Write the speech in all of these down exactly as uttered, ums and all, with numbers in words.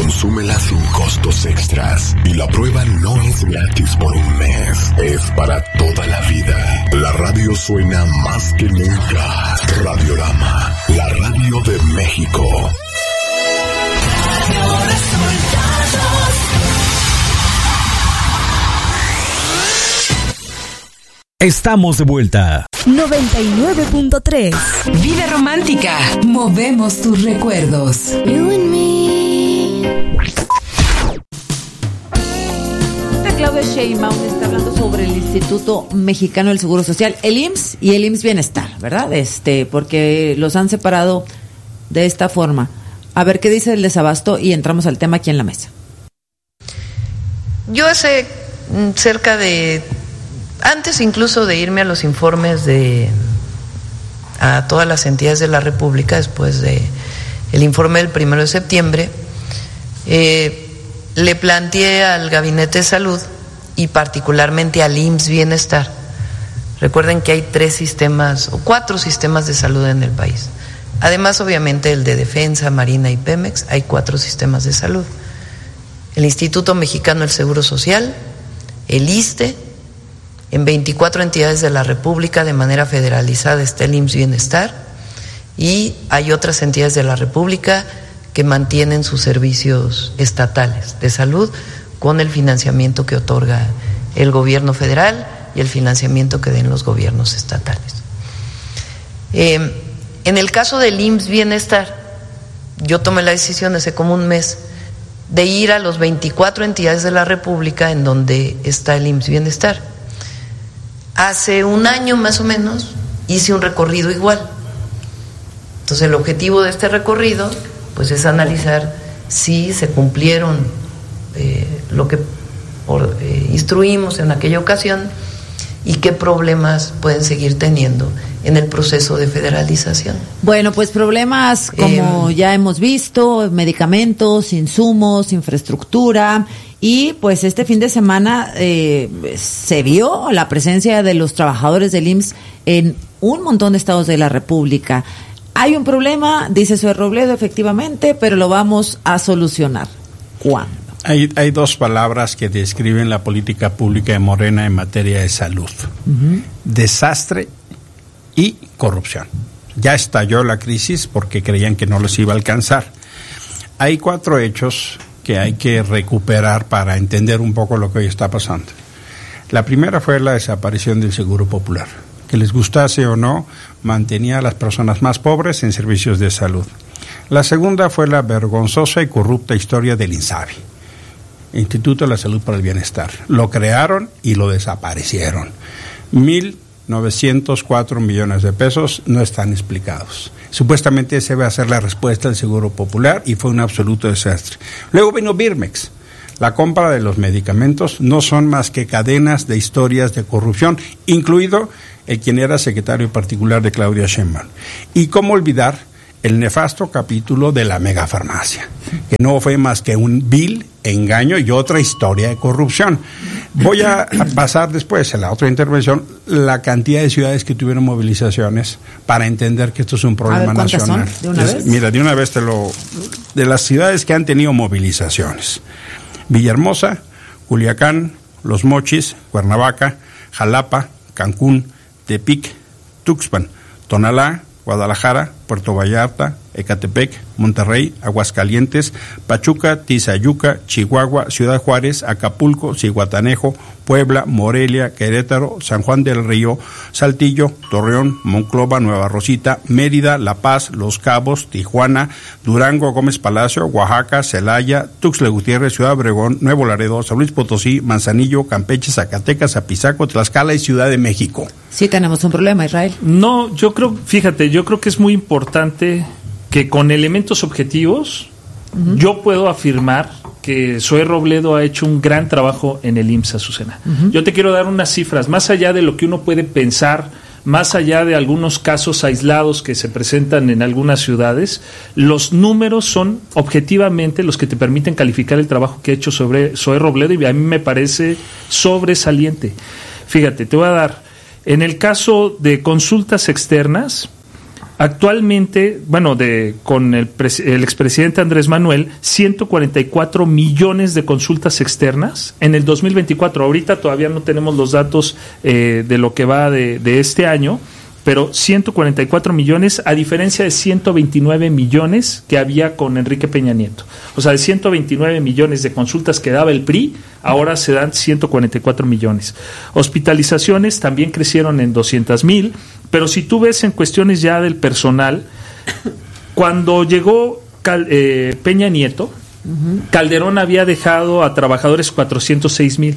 Consúmela sin costos extras. Y la prueba no es gratis por un mes. Es para toda la vida. La radio suena más que nunca. Radiorama, la radio de México. Radio Resultados. Estamos de vuelta. noventa y nueve punto tres. Vida romántica. Movemos tus recuerdos. You and me. Claudia Sheinbaum está hablando sobre el Instituto Mexicano del Seguro Social, el I M S S y el I M S S Bienestar, ¿verdad? Este, porque los han separado de esta forma. A ver qué dice el desabasto y entramos al tema aquí en la mesa. Yo hace cerca de, antes incluso de irme a los informes de a todas las entidades de la República, después de el informe del primero de septiembre, eh, le planteé al Gabinete de Salud y particularmente al I M S S Bienestar. Recuerden que hay tres sistemas o cuatro sistemas de salud en el país. Además, obviamente, el de Defensa, Marina y Pemex, hay cuatro sistemas de salud. El Instituto Mexicano del Seguro Social, el ISSSTE, en veinticuatro entidades de la República de manera federalizada está el I M S S Bienestar, y hay otras entidades de la República que mantienen sus servicios estatales de salud con el financiamiento que otorga el gobierno federal y el financiamiento que den los gobiernos estatales. Eh, en el caso del I M S S Bienestar, yo tomé la decisión hace como un mes de ir a los veinticuatro entidades de la República en donde está el I M S S Bienestar. Hace un año más o menos hice un recorrido igual. Entonces el objetivo de este recorrido pues es analizar si se cumplieron eh, lo que por, eh, instruimos en aquella ocasión y qué problemas pueden seguir teniendo en el proceso de federalización. Bueno, pues problemas como eh, ya hemos visto, medicamentos, insumos, infraestructura, y pues este fin de semana eh, se vio la presencia de los trabajadores del I M S S en un montón de estados de la República. Hay un problema, dice Zoe Robledo, efectivamente, pero lo vamos a solucionar. ¿Cuándo? Hay, hay dos palabras que describen la política pública de Morena en materia de salud. Uh-huh. Desastre y corrupción. Ya estalló la crisis porque creían que no les iba a alcanzar. Hay cuatro hechos que hay que recuperar para entender un poco lo que hoy está pasando. La primera fue la desaparición del Seguro Popular. Que les gustase o no, mantenía a las personas más pobres en servicios de salud. La segunda fue la vergonzosa y corrupta historia del INSABI, Instituto de la Salud para el Bienestar. Lo crearon y lo desaparecieron. Mil novecientos cuatro millones de pesos no están explicados. Supuestamente esa iba a ser la respuesta del Seguro Popular y fue un absoluto desastre. Luego vino Birmex. La compra de los medicamentos no son más que cadenas de historias de corrupción, incluido el quien era secretario particular de Claudia Sheinbaum. Y cómo olvidar el nefasto capítulo de la megafarmacia, que no fue más que un vil engaño y otra historia de corrupción. Voy a pasar después, en la otra intervención, la cantidad de ciudades que tuvieron movilizaciones para entender que esto es un problema nacional. Son? ¿De una es, vez? Mira, de una vez te lo... De las ciudades que han tenido movilizaciones: Villahermosa, Culiacán, Los Mochis, Cuernavaca, Jalapa, Cancún, Tepic, Tuxpan, Tonalá, Guadalajara, Puerto Vallarta, Ecatepec, Monterrey, Aguascalientes, Pachuca, Tizayuca, Chihuahua, Ciudad Juárez, Acapulco, Zihuatanejo, Puebla, Morelia, Querétaro, San Juan del Río, Saltillo, Torreón, Monclova, Nueva Rosita, Mérida, La Paz, Los Cabos, Tijuana, Durango, Gómez Palacio, Oaxaca, Celaya, Tuxtla Gutiérrez, Ciudad Obregón, Nuevo Laredo, San Luis Potosí, Manzanillo, Campeche, Zacatecas, Apizaco, Tlaxcala y Ciudad de México. Sí tenemos un problema, Israel. No, yo creo, fíjate, yo creo que es muy importante que con elementos objetivos uh-huh. yo puedo afirmar que Zoe Robledo ha hecho un gran trabajo en el I M S S, Azucena. Uh-huh. Yo te quiero dar unas cifras, más allá de lo que uno puede pensar, más allá de algunos casos aislados que se presentan en algunas ciudades, los números son objetivamente los que te permiten calificar el trabajo que ha hecho sobre Zoe Robledo, y a mí me parece sobresaliente. Fíjate, te voy a dar, en el caso de consultas externas, Actualmente, bueno, de con el, pres, el expresidente Andrés Manuel, ciento cuarenta y cuatro millones de consultas externas en el dos mil veinticuatro. Ahorita todavía no tenemos los datos eh, de lo que va de, de este año, pero ciento cuarenta y cuatro millones, a diferencia de ciento veintinueve millones que había con Enrique Peña Nieto. O sea, de ciento veintinueve millones de consultas que daba el P R I, ahora se dan ciento cuarenta y cuatro millones. Hospitalizaciones también crecieron en doscientos mil, pero si tú ves en cuestiones ya del personal, cuando llegó Cal, eh, Peña Nieto, uh-huh. Calderón había dejado a trabajadores cuatrocientos seis mil.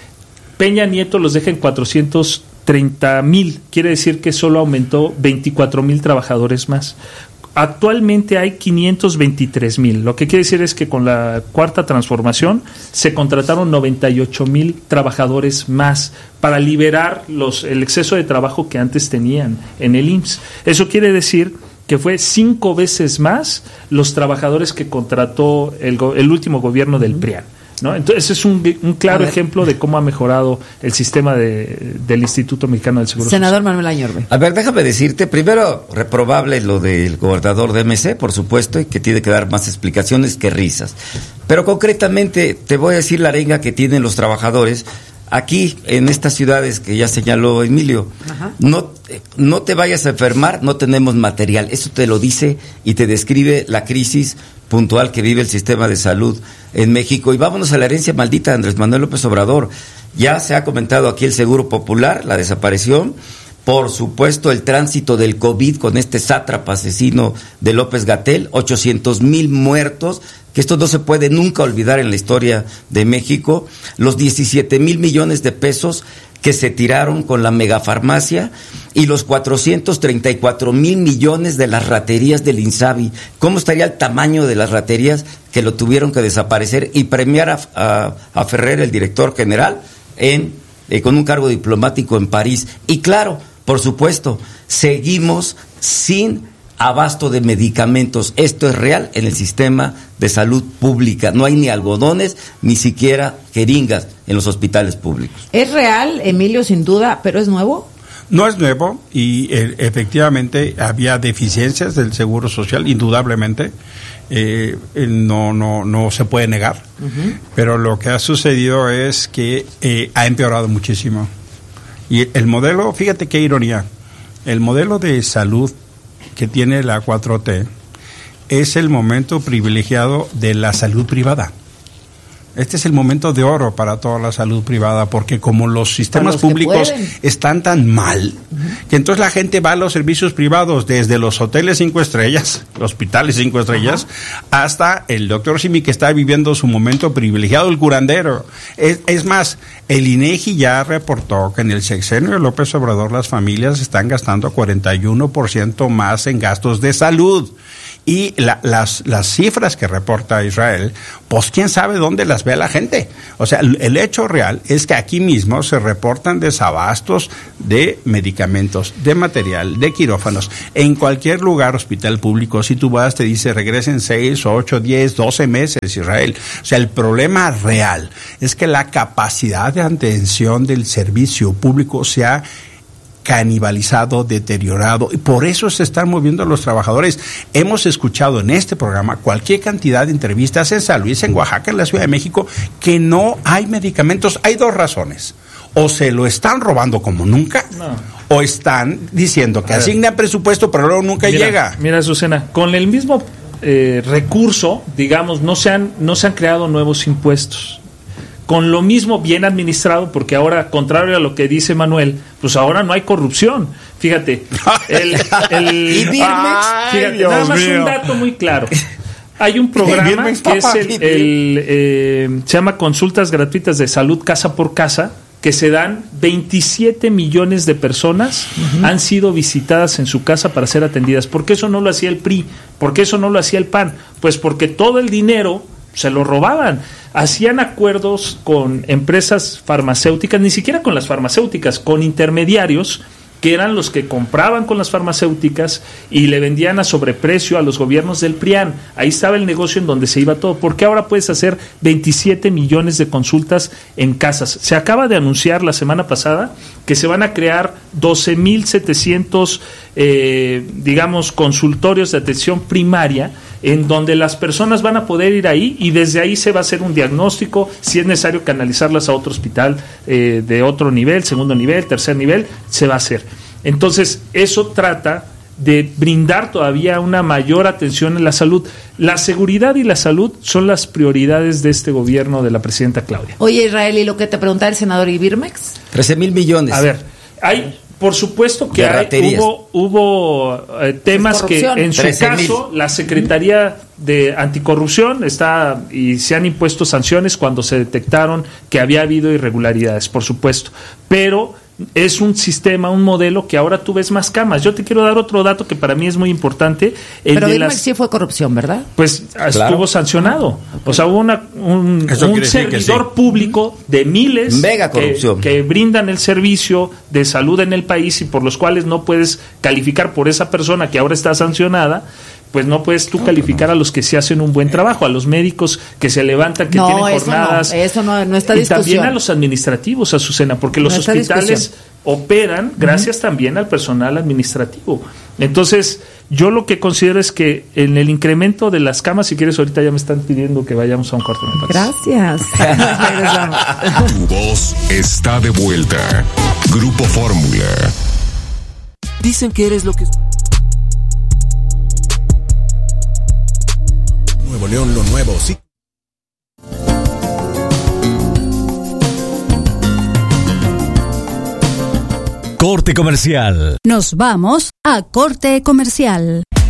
Peña Nieto los deja en cuatrocientos treinta mil, quiere decir que solo aumentó veinticuatro mil trabajadores más. Actualmente hay quinientos veintitrés mil, lo que quiere decir es que con la cuarta transformación se contrataron noventa y ocho mil trabajadores más para liberar los, el exceso de trabajo que antes tenían en el I M S S. Eso quiere decir que fue cinco veces más los trabajadores que contrató el, el último gobierno del P R I A N. ¿No? Entonces es un, un claro ejemplo de cómo ha mejorado el sistema de, del Instituto Mexicano del Seguro Senador Social. Manuel Añorbe. A ver, déjame decirte, primero, reprobable lo del gobernador de M C, por supuesto, y que tiene que dar más explicaciones que risas. Pero concretamente te voy a decir la arenga que tienen los trabajadores aquí en estas ciudades que ya señaló Emilio. Ajá. No, no te vayas a enfermar, no tenemos material. Eso te lo dice y te describe la crisis puntual que vive el sistema de salud en México. Y vámonos a la herencia maldita de Andrés Manuel López Obrador. Ya se ha comentado aquí el Seguro Popular, la desaparición, por supuesto el tránsito del COVID con este sátrapa asesino de López-Gatell, ochocientos mil muertos, que esto no se puede nunca olvidar en la historia de México, los diecisiete mil millones de pesos que se tiraron con la megafarmacia y los cuatrocientos treinta y cuatro mil millones de las raterías del INSABI. ¿Cómo estaría el tamaño de las raterías que lo tuvieron que desaparecer y premiar a, a, a Ferrer, el director general, en eh, con un cargo diplomático en París? Y claro, por supuesto, seguimos sin abasto de medicamentos. Esto es real en el sistema de salud pública. No hay ni algodones, ni siquiera jeringas en los hospitales públicos. ¿Es real, Emilio, sin duda, pero es nuevo? No es nuevo y eh, efectivamente había deficiencias del Seguro Social, indudablemente. Eh, no, no, no se puede negar. Uh-huh. Pero lo que ha sucedido es que eh, ha empeorado muchísimo. Y el modelo, fíjate qué ironía, el modelo de salud que tiene la cuatro T es el momento privilegiado de la salud privada. Este es el momento de oro para toda la salud privada, porque como los sistemas los públicos están tan mal, uh-huh. que entonces la gente va a los servicios privados, desde los hoteles cinco estrellas, hospitales cinco estrellas, uh-huh. hasta el doctor Simi, que está viviendo su momento privilegiado, el curandero. Es, es más, el INEGI ya reportó que en el sexenio de López Obrador las familias están gastando cuarenta y uno por ciento más en gastos de salud. Y la, las, las cifras que reporta Israel, pues quién sabe dónde las ve la gente. O sea, el, el hecho real es que aquí mismo se reportan desabastos de medicamentos, de material, de quirófanos. En cualquier lugar, hospital público, si tú vas, te dice regresen seis, ocho, diez, doce meses, Israel. O sea, el problema real es que la capacidad de atención del servicio público se ha canibalizado, deteriorado, y por eso se están moviendo los trabajadores. Hemos escuchado en este programa cualquier cantidad de entrevistas en San Luis, en Oaxaca, en la Ciudad de México, que no hay medicamentos. Hay dos razones: o se lo están robando como nunca, no. o están diciendo que asignan presupuesto, pero luego nunca mira, llega. Mira, Azucena, con el mismo eh, recurso, digamos, no se han, no se han creado nuevos impuestos. Con lo mismo bien administrado, porque ahora, contrario a lo que dice Manuel, pues ahora no hay corrupción. Fíjate, el, el ¿Y Birmex? Fíjate, Dios nada más mío. Un dato muy claro. Hay un programa que es el, el eh, se llama Consultas Gratuitas de Salud Casa por Casa, que se dan veintisiete millones de personas uh-huh. han sido visitadas en su casa para ser atendidas. ¿Por qué eso no lo hacía el P R I? ¿Por qué eso no lo hacía el P A N? Pues porque todo el dinero se lo robaban. Hacían acuerdos con empresas farmacéuticas, ni siquiera con las farmacéuticas, con intermediarios que eran los que compraban con las farmacéuticas y le vendían a sobreprecio a los gobiernos del P R I A N. Ahí estaba el negocio en donde se iba todo. ¿Por qué ahora puedes hacer veintisiete millones de consultas en casas? Se acaba de anunciar la semana pasada que se van a crear doce mil setecientos, eh, digamos, consultorios de atención primaria, en donde las personas van a poder ir ahí y desde ahí se va a hacer un diagnóstico, si es necesario canalizarlas a otro hospital eh, de otro nivel, segundo nivel, tercer nivel, se va a hacer. Entonces, eso trata de brindar todavía una mayor atención en la salud. La seguridad y la salud son las prioridades de este gobierno de la presidenta Claudia. Oye, Israel, ¿y lo que te preguntaba el senador Ibirmex? trece mil millones. A ver, hay... Por supuesto que hay, hubo, hubo eh, temas que en su caso la Secretaría de Anticorrupción está y se han impuesto sanciones cuando se detectaron que había habido irregularidades, por supuesto, pero es un sistema, un modelo que ahora tú ves más camas. Yo te quiero dar otro dato que para mí es muy importante. El pero de Birmex las, sí fue corrupción, ¿verdad? Pues claro. Estuvo sancionado. O sea, hubo una, un, un servidor sí. público de miles Mega corrupción. Que, que brindan el servicio de salud en el país y por los cuales no puedes calificar por esa persona que ahora está sancionada. Pues no puedes tú calificar a los que sí hacen un buen trabajo, a los médicos que se levantan, que no, tienen eso jornadas. No, eso no, no está y discusión. también a los administrativos, Azucena, porque los no hospitales discusión. operan gracias uh-huh. también al personal administrativo. Entonces, yo lo que considero es que en el incremento de las camas, si quieres, ahorita ya me están pidiendo que vayamos a un cuarto de Gracias. Tu voz está de vuelta. Grupo Fórmula. Dicen que eres lo que... Nuevo León, lo nuevo, sí. Corte comercial. Nos vamos a corte comercial.